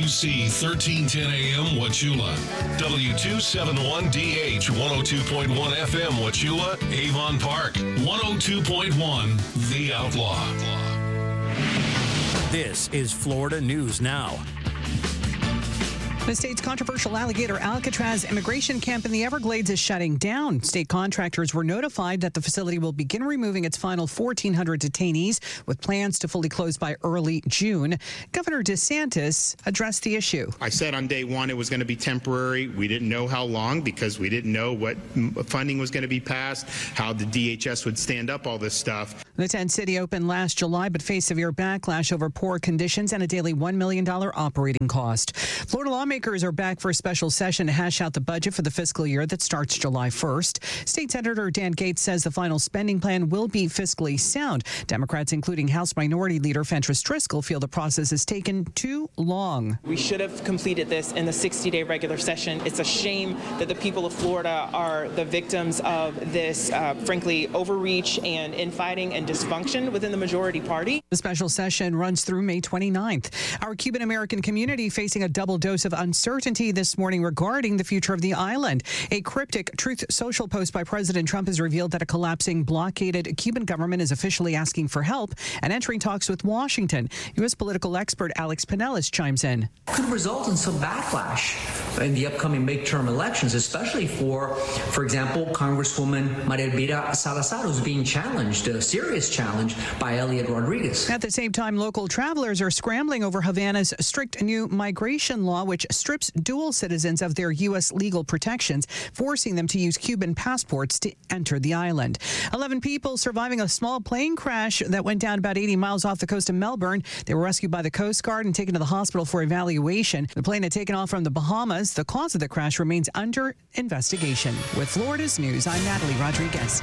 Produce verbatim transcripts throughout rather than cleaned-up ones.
C thirteen ten A M Wauchula, W two seventy-one D H one oh two point one F M Wauchula, Avon Park, one oh two point one The Outlaw. This is Florida News Now. The state's controversial alligator Alcatraz immigration camp in the Everglades is shutting down. State contractors were notified that the facility will begin removing its final fourteen hundred detainees, with plans to fully close by early June. Governor DeSantis addressed the issue. I said on day one it was going to be temporary. We didn't know how long because we didn't know what funding was going to be passed, how the D H S would stand up all this stuff. The tent city opened last July but faced severe backlash over poor conditions and a daily one million dollars operating cost. Florida lawmakers are back for a special session to hash out the budget for the fiscal year that starts July first. State Senator Dan Gates says the final spending plan will be fiscally sound. Democrats, including House Minority Leader Fentrice Driscoll, feel the process has taken too long. We should have completed this in the sixty-day regular session. It's a shame that the people of Florida are the victims of this, uh, frankly, overreach and infighting and dysfunction within the majority party. The special session runs through May twenty-ninth. Our Cuban-American community facing a double dose of uncertainty this morning regarding the future of the island. A cryptic Truth Social post by President Trump has revealed that a collapsing, blockaded Cuban government is officially asking for help and entering talks with Washington. U S political expert Alex Pinellas chimes in. Could result in some backlash in the upcoming midterm elections, especially for, for example, Congresswoman Maria Elvira Salazar, who's being challenged, a serious challenge, by Elliot Rodriguez. At the same time, local travelers are scrambling over Havana's strict new migration law, which strips dual citizens of their U S legal protections, forcing them to use Cuban passports to enter the island. Eleven people surviving a small plane crash that went down about eighty miles off the coast of Melbourne. They were rescued by the Coast Guard and taken to the hospital for evaluation. The plane had taken off from the Bahamas. The cause of the crash remains under investigation. With Florida's News, I'm Natalie Rodriguez.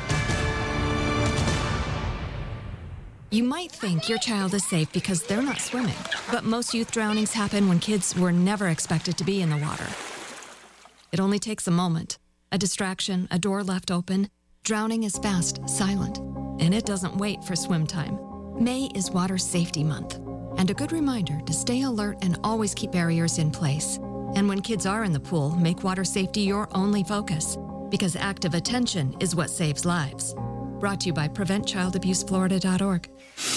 You might think your child is safe because they're not swimming, but most youth drownings happen when kids were never expected to be in the water. It only takes a moment, a distraction, a door left open. Drowning is fast, silent, and it doesn't wait for swim time. May is Water Safety Month, and a good reminder to stay alert and always keep barriers in place. And when kids are in the pool, make water safety your only focus, because active attention is what saves lives. Brought to you by prevent child abuse florida dot org.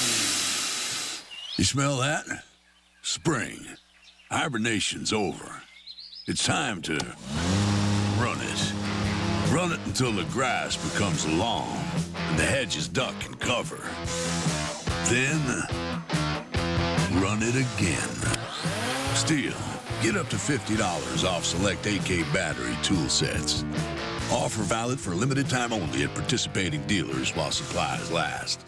You smell that? Spring. Hibernation's over. It's time to run it. Run it until the grass becomes long and the hedges duck and cover. Then, run it again. Still, get up to fifty dollars off select A K battery tool sets. Offer valid for a limited time only at participating dealers while supplies last.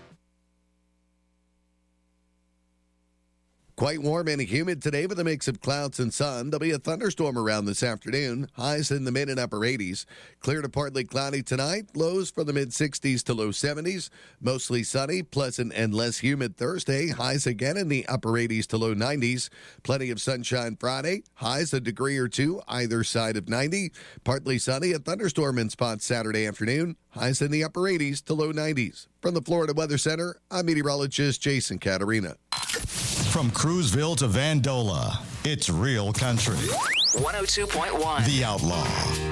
Quite warm and humid today with a mix of clouds and sun. There'll be a thunderstorm around this afternoon. Highs in the mid and upper eighties. Clear to partly cloudy tonight. Lows from the mid sixties to low seventies. Mostly sunny, pleasant, and less humid Thursday. Highs again in the upper eighties to low nineties. Plenty of sunshine Friday. Highs a degree or two either side of ninety. Partly sunny. A thunderstorm in spots Saturday afternoon. Highs in the upper eighties to low nineties. From the Florida Weather Center, I'm meteorologist Jason Caterina. From Cruzville to Vandola, it's real country. one oh two point one The Outlaw.